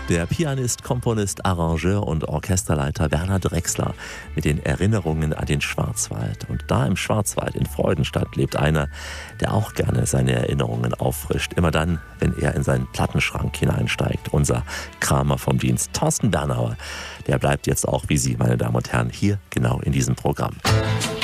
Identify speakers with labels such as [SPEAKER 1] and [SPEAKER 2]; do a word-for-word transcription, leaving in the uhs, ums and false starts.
[SPEAKER 1] Der Pianist, Komponist, Arrangeur und Orchesterleiter Werner Drechsler mit den Erinnerungen an den Schwarzwald. Und da im Schwarzwald in Freudenstadt lebt einer, der auch gerne seine Erinnerungen auffrischt. Immer dann, wenn er in seinen Plattenschrank hineinsteigt. Unser Kramer vom Dienst, Thorsten Bernauer. Der bleibt jetzt auch wie Sie, meine Damen und Herren, hier genau in diesem Programm.